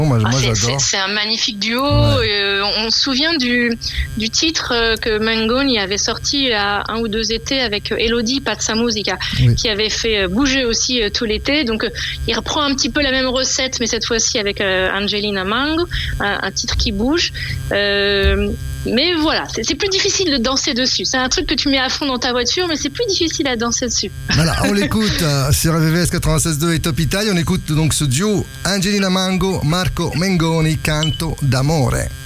Moi j'adore. C'est un magnifique duo. Ouais. On se souvient du titre que Mengoni avait sorti il y a 1 ou 2 étés avec Elodie Pazza Musica, qui avait fait bouger aussi tout l'été. Donc il reprend un petit peu la même recette, mais cette fois-ci avec Angelina Mango, un titre qui bouge. Mais voilà, c'est plus difficile de danser dessus. C'est un truc que tu mets à fond dans ta voiture, mais c'est plus difficile à danser dessus. Voilà, on l'écoute sur RVVS 96.2 et Top Italia. On écoute donc ce duo Angelina Mango, Marco Mengoni, Canto d'amore.